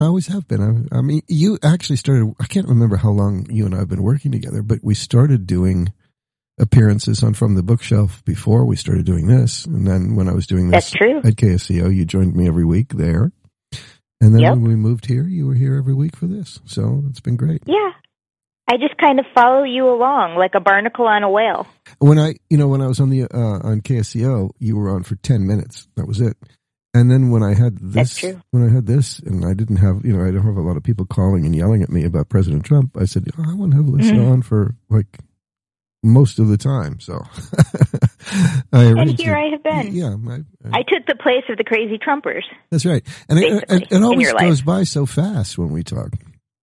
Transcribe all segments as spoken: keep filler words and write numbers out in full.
I always have been. I, I mean, you actually started, I can't remember how long you and I have been working together, but we started doing appearances on From the Bookshelf before we started doing this. And then when I was doing this That's true. at K S C O, you joined me every week there. And then Yep. when we moved here, you were here every week for this. So it's been great. Yeah. I just kind of follow you along like a barnacle on a whale. When I, you know, when I was on the, uh, on K S C O, you were on for ten minutes. That was it. And then when I had this, That's true. when I had this, and I didn't have, you know, I don't have a lot of people calling and yelling at me about President Trump. I said, oh, I want to have Alyssa Mm-hmm. on for like most of the time. So, I And arranged here it. I have been. Yeah, I, I, I took the place of the crazy Trumpers. that's right. And it, Basically, it, it in always your life. goes by so fast when we talk.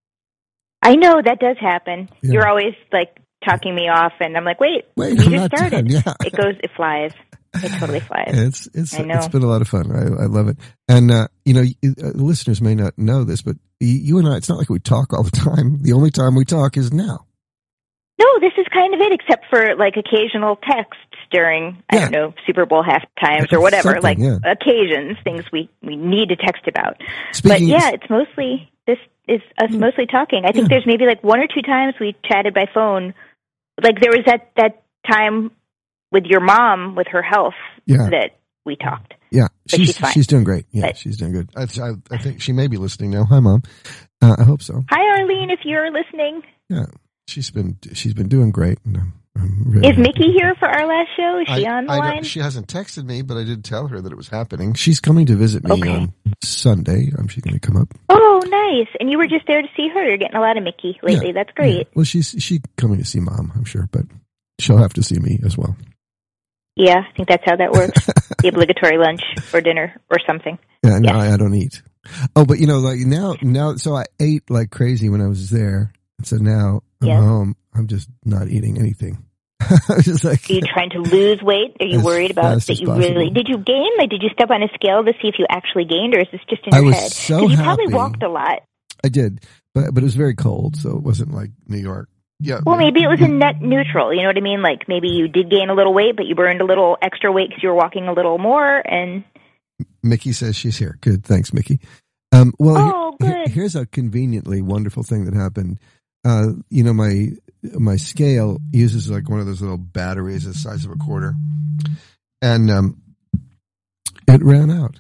I know that does happen. Yeah. You're always like talking me off, and I'm like, wait, Wait, we I'm just not started. done. Yeah. It goes, it flies. It totally flies. It's it's I know. it's been a lot of fun. I, I love it. And uh, you know, you, uh, listeners may not know this, but you, you and I, it's not like we talk all the time. The only time we talk is now. No, this is kind of it, except for like occasional texts during, I Yeah. don't know, Super Bowl half times or whatever, Something, like yeah. occasions, things we, we need to text about. Speaking, But yeah, it's mostly, this is us mostly talking. I think Yeah. there's maybe like one or two times we chatted by phone. Like there was that, that time with your mom with her health Yeah. that we talked. yeah, but she's she's fine. she's doing great. Yeah, But- she's doing good. I, I, I think she may be listening now. Hi, Mom. Uh, I hope so. Hi, Arlene, if you're listening. Yeah, she's been she's been doing great. And I'm, I'm really Is happy. Mickey here for our last show? Is she I- on the I line? don't- she hasn't texted me, but I did tell her that it was happening. She's coming to visit me Okay. on Sunday. Um, she's going to come up. Oh, nice. And you were just there to see her. You're getting a lot of Mickey lately. Yeah. That's great. Yeah. Well, she's she coming to see Mom, I'm sure, but she'll have to see me as well. Yeah, I think that's how that works. The obligatory lunch or dinner or something. Yeah, no, Yeah. I, I don't eat. Oh, but you know, like now, now, so I ate like crazy when I was there, and so now I'm Yeah. home. I'm just not eating anything. I was just like, Are you trying to lose weight? Are you As worried about fast that as you possible. really did you gain? Like did you step on a scale to see if you actually gained, or is this just in I your was head? so you probably happy. walked a lot. I did, but but it was very cold, so it wasn't like New York. Yeah. Well, maybe it was a net neutral. You know what I mean? Like maybe you did gain a little weight, but you burned a little extra weight because you were walking a little more. And Mickey says she's here. Good, thanks, Mickey. Um, well, Oh, here- here- good. here's a conveniently wonderful thing that happened. Uh, you know, my my scale uses like one of those little batteries the size of a quarter, and um, it ran out.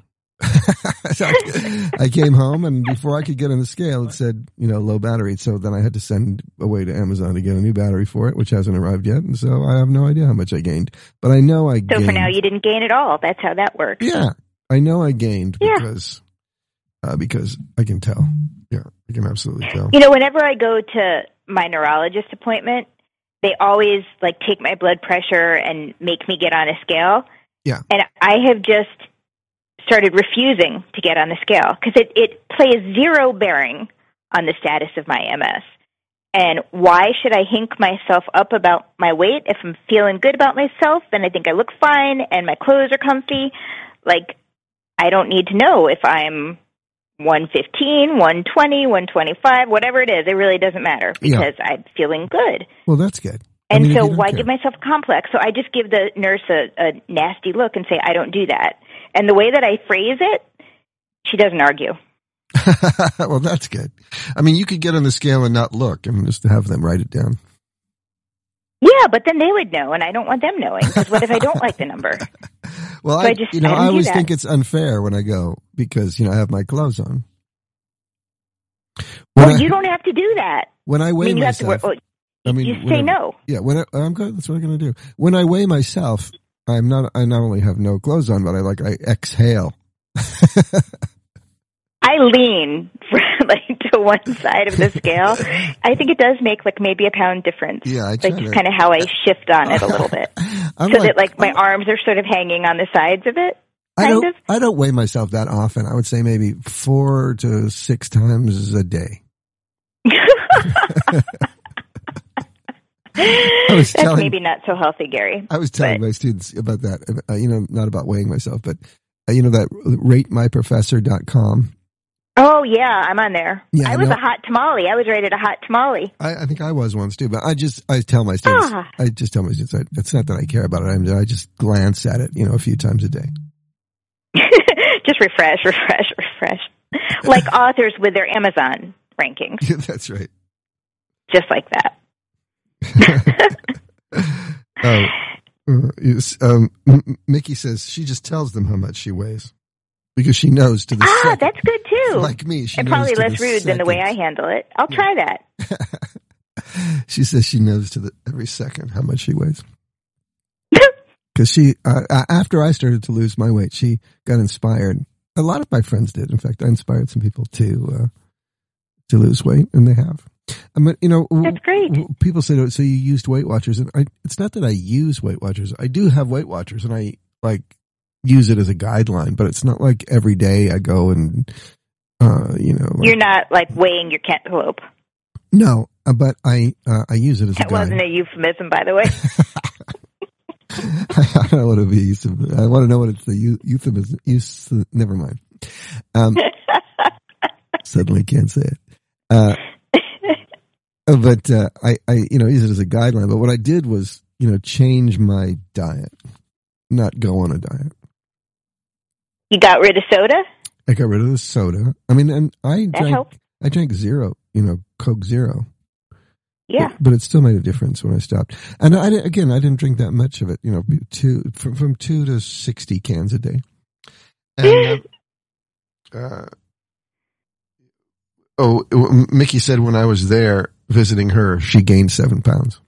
So I, I came home, and before I could get on the scale, it said, you know, low battery. So then I had to send away to Amazon to get a new battery for it, which hasn't arrived yet. And so I have no idea how much I gained, but I know I so gained. for now, you didn't gain at all. That's how that works. Yeah, I know I gained Yeah. because uh, because I can tell. Yeah, I can absolutely tell. You know, whenever I go to my neurologist appointment, they always like take my blood pressure and make me get on a scale. Yeah. And I have just started refusing to get on the scale because it, it plays zero bearing on the status of my M S. And why should I hink myself up about my weight if I'm feeling good about myself and I think I look fine and my clothes are comfy? Like, I don't need to know if I'm one fifteen, one twenty, one twenty-five, whatever it is. It really doesn't matter because Yeah. I'm feeling good. Well, that's good. I And mean, if so you don't why care. give myself a complex? So I just give the nurse a, a nasty look and say, I don't do that. And the way that I phrase it, she doesn't argue. Well, that's good. I mean, you could get on the scale and not look, and just have them write it down. Yeah, but then they would know, and I don't want them knowing, because what if I don't like the number? Well, So I, I just- you know, I don't I do always that. think it's unfair when I go because you know I have my clothes on. When Well, I, you don't have to do that. when I I weigh mean, you have to myself, work. I mean, you say whenever- no. Yeah, when I, I'm good. That's what I'm going to do. When I weigh myself, I'm not. I not only have no clothes on, but I like I exhale. I lean like to one side of the scale. I think it does make like maybe a pound difference. Yeah, I like try just to- kind of how I shift on it a little bit, I'm so that like my arms are sort of hanging on the sides of it. I Kind don't. of. I don't weigh myself that often. I would say maybe four to six times a day. I was That's telling- maybe not so healthy, Gary. I was telling But- my students about that. Uh, you know, not about weighing myself, but uh, you know that rate my professor dot com. Oh yeah, I'm on there. Yeah, I was no. a hot tamale. I was rated a hot tamale. I, I think I was once too, but I just I tell my students. Ah. I just tell my students. I, it's not that I care about it. I, I just glance at it, you know, a few times a day. Just refresh, refresh, refresh. Like authors with their Amazon rankings. Yeah, that's right. Just like that. Oh, uh, yes, um, M- Mickey says she just tells them how much she weighs because she knows to the ah, second. That's good too. Like me, she and knows probably to less the rude than the way I second. handle it. I'll try that. She says she knows to the every second how much she weighs. Because she, uh, after I started to lose my weight, she got inspired. A lot of my friends did. In fact, I inspired some people to uh, to lose weight, and they have. I mean, you know, That's great. People say, "So you used Weight Watchers?" And I, it's not that I use Weight Watchers. I do have Weight Watchers, and I like use it as a guideline. But it's not like every day I go and, uh, you know, like, you're not like weighing your cantaloupe. No, but I uh, I use it as that a guide. That wasn't a euphemism, by the way. I don't want to be euphemism. I want to know what it's the euphemism. Eus, never mind. Um, suddenly can't say it. Uh, but uh, I, I, you know, use it as a guideline. But what I did was, you know, change my diet, not go on a diet. You got rid of soda? I got rid of the soda. I mean, and I that drank, helped. I drank zero, you know, Coke Zero. Yeah. But, but it still made a difference when I stopped. And I, again, I didn't drink that much of it, you know, two, from, from two to sixty cans a day. And, uh, uh, oh, Mickey said when I was there visiting her, she gained seven pounds.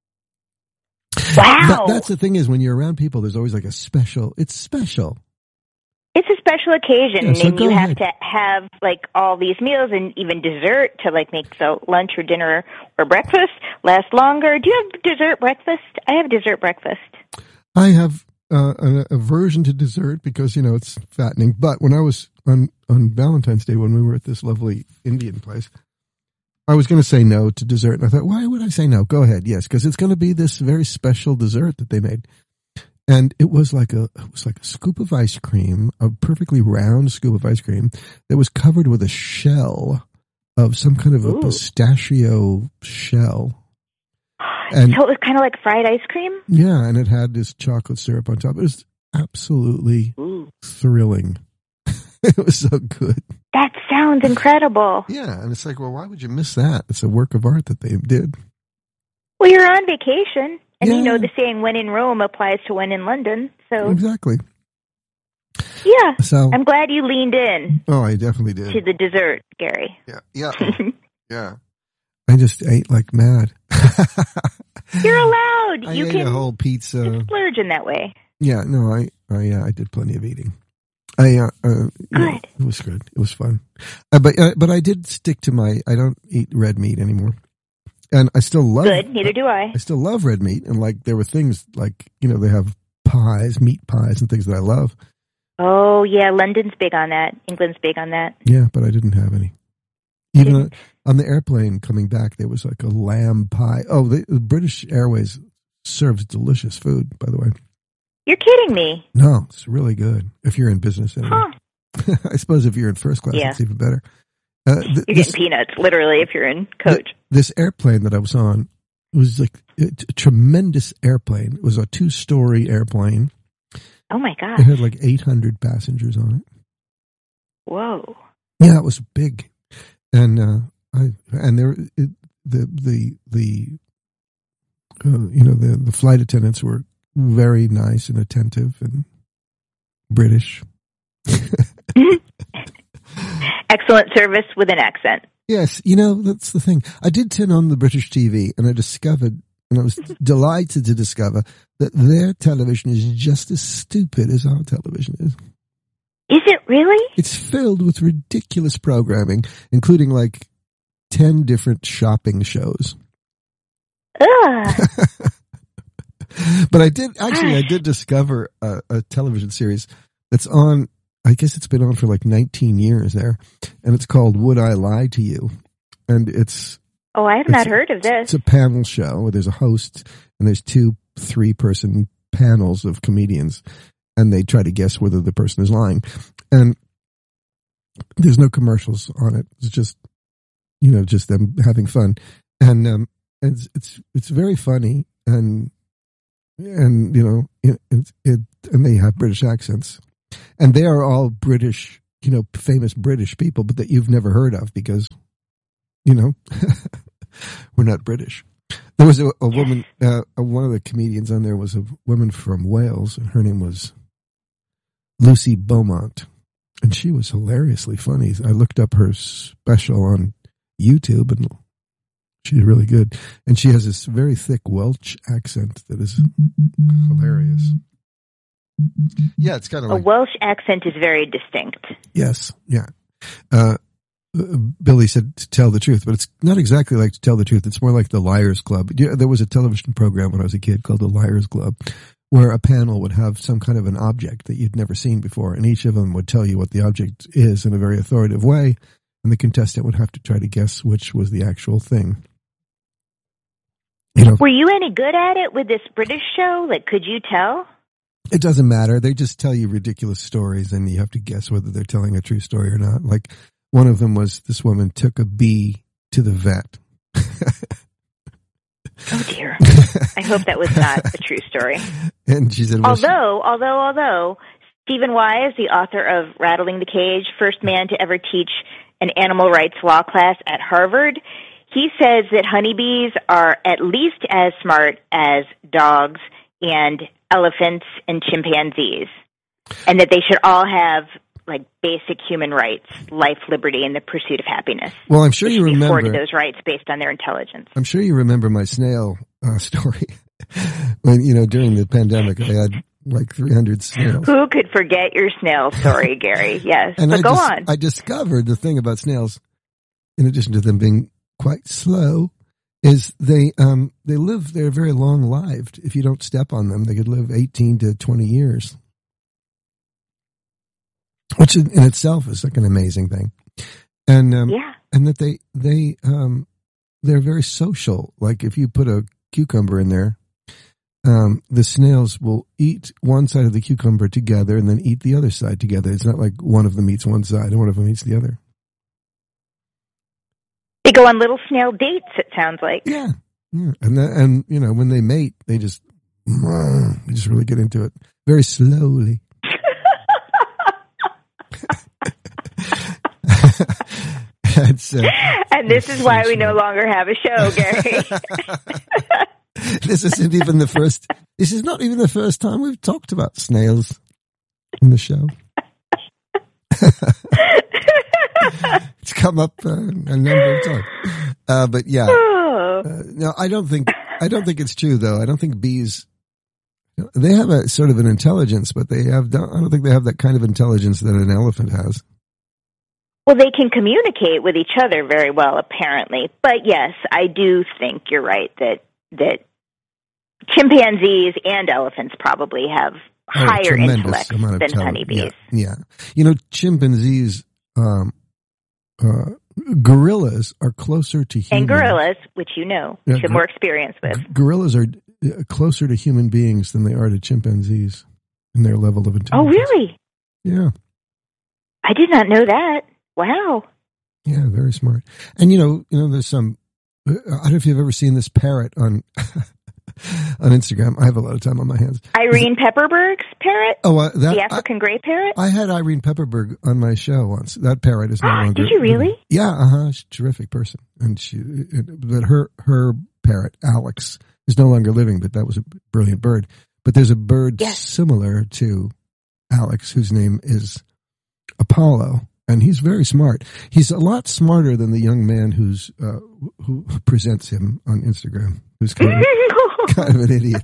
Wow. That, that's the thing is when you're around people, there's always like a special, it's special. It's a special occasion, Yeah, so and you have ahead. to have like all these meals and even dessert to like make the lunch or dinner or breakfast last longer. Do you have dessert breakfast? I have dessert breakfast. I have uh, an aversion to dessert because, you know, it's fattening. But when I was on, on Valentine's Day, when we were at this lovely Indian place, I was going to say no to dessert. And I thought, why would I say no? Go ahead. Yes, because it's going to be this very special dessert that they made. And it was like a it was like a scoop of ice cream, a perfectly round scoop of ice cream that was covered with a shell of some kind of a Ooh. pistachio shell. And so it was kind of like fried ice cream? Yeah, and it had this chocolate syrup on top. It was absolutely Ooh. thrilling. It was so good. That sounds incredible. Yeah, and it's like, well, why would you miss that? It's a work of art that they did. Well, you're on vacation. And yeah. you know the saying, when in Rome applies to when in London. So Exactly. Yeah. So, I'm glad you leaned in. Oh, I definitely did. To the dessert, Gary. Yeah. Yeah. yeah. I just ate like mad. You're allowed. I you ate can a whole pizza. Splurge in that way. Yeah. No, I, I, uh, I did plenty of eating. I, uh, uh good. Yeah, it was good. It was fun. Uh, but, uh, but I did stick to my, I don't eat red meat anymore. And I still love Good, neither do I. I still love red meat. And like, there were things like, you know, they have pies, meat pies and things that I love. Oh, yeah. London's big on that. England's big on that. Yeah, but I didn't have any. Even uh, on the airplane coming back, there was like a lamb pie. Oh, the, the British Airways serves delicious food, by the way. You're kidding me. No, it's really good. If you're in business anyway. Huh. I suppose if you're in first class, yeah. it's even better. Uh, th- you're this, getting peanuts, literally, if you're in coach. Th- this airplane that I was on was like a, a tremendous airplane. It was a two-story airplane. Oh, my gosh. It had like eight hundred passengers on it. Whoa. Yeah, it was big. And uh, I and there it, the the the uh, you know the the flight attendants were very nice and attentive and British. Excellent service with an accent. Yes, you know, that's the thing. I did turn on the British T V and I discovered, and I was delighted to discover, that their television is just as stupid as our television is. Is it really? It's filled with ridiculous programming, including like ten different shopping shows. Ugh. But I did, actually, I did discover a, a television series that's on, I guess it's been on for like nineteen years there, and it's called Would I Lie to You? And it's... Oh, I have not heard of this. It's a panel show where there's a host, and there's two three-person panels of comedians, and they try to guess whether the person is lying. And there's no commercials on it. It's just, you know, just them having fun. And um, it's it's it's very funny, and and you know, it, it, it and they have British accents. And they are all British you know, famous British people, but that you've never heard of because, you know, we're not British. There was a, a woman, uh, one of the comedians on there was a woman from Wales, and her name was Lucy Beaumont, and she was hilariously funny. I looked up her special on YouTube, and she's really good. And she has this very thick Welsh accent that is hilarious. Yeah, it's kind of like... A Welsh accent is very distinct. Yes, yeah. Uh, Billy said to tell the truth, but it's not exactly like to tell the truth. It's more like the Liars Club. There was a television program when I was a kid called the Liars Club, where a panel would have some kind of an object that you'd never seen before, and each of them would tell you what the object is in a very authoritative way, and the contestant would have to try to guess which was the actual thing. You know, were you any good at it with this British show? Like, could you tell? It doesn't matter. They just tell you ridiculous stories, and you have to guess whether they're telling a true story or not. Like, one of them was this woman took a bee to the vet. Oh dear! I hope that was not a true story. And she said, well, although, although, although Stephen Wise, the author of Rattling the Cage, first man to ever teach an animal rights law class at Harvard, he says that honeybees are at least as smart as dogs and elephants and chimpanzees, and that they should all have like basic human rights, life, liberty, and the pursuit of happiness. Well, I'm sure you remember afforded those rights based on their intelligence. I'm sure you remember my snail uh, story. When, you know, during the pandemic, I had like three hundred snails. Who could forget your snail story, Gary? Yes, and but I go dis- on. I discovered the thing about snails, in addition to them being quite slow, is they um they live. They're very long lived. If you don't step on them, they could live eighteen to twenty years. Which in itself is like an amazing thing, and um, yeah, and that they they um, they're very social. Like if you put a cucumber in there, um, the snails will eat one side of the cucumber together and then eat the other side together. It's not like one of them eats one side and one of them eats the other. They go on little snail dates. It sounds like. Yeah, yeah. and that, and you know when they mate, they just they just really get into it very slowly. That's, uh, and this is why we no longer have a show, Gary. This isn't even the first. This is not even the first time we've talked about snails in the show. It's come up uh, a number of times, uh, but yeah. Uh, no, I don't think. I don't think it's true, though. I don't think bees. They have a sort of an intelligence, but they have. I don't think they have that kind of intelligence that an elephant has. Well, they can communicate with each other very well, apparently. But yes, I do think you're right that that chimpanzees and elephants probably have oh, higher intellect than tele- honeybees. Yeah, yeah, you know, chimpanzees, um, uh, gorillas are closer to humans. And gorillas, which you know, yeah, you have more experience with. G- gorillas are closer to human beings than they are to chimpanzees in their level of intelligence. Oh, really? Yeah. I did not know that. Wow. Yeah, very smart. And you know, you know, there's some. I don't know if you've ever seen this parrot on on Instagram. I have a lot of time on my hands. Irene Pepperberg's parrot. Oh, uh, that, the African I, gray parrot. I had Irene Pepperberg on my show once. That parrot is no longer. Did you really? Yeah. Uh huh. She's a terrific person, and she. But her her parrot Alex is no longer living. But that was a brilliant bird. But there's a bird yes. similar to Alex whose name is Apollo. And he's very smart. He's a lot smarter than the young man who's uh, who presents him on Instagram, who's kind of, kind of an idiot.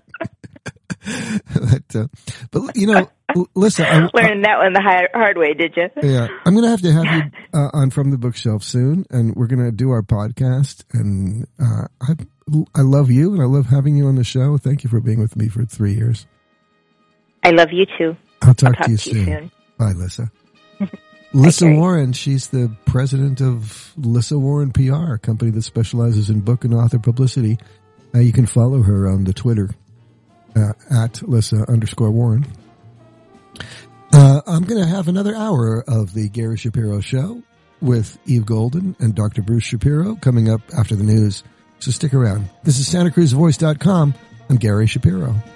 but, uh, but you know, listen, I, learned that one the hard, hard way, did you? Yeah, I'm going to have to have you uh, on From the Bookshelf soon, and we're going to do our podcast. And uh, I I love you, and I love having you on the show. Thank you for being with me for three years. I love you too. I'll talk, I'll talk to you to soon. You soon. Bye, Lissa. Lissa okay. Warren, she's the president of Lissa Warren P R, a company that specializes in book and author publicity. Uh, you can follow her on the Twitter uh, at Lissa underscore Warren. Uh, I'm going to have another hour of the Gary Shapiro Show with Eve Golden and Doctor Bruce Shapiro coming up after the news. So stick around. This is Santa Cruz Voice dot com. I'm Gary Shapiro.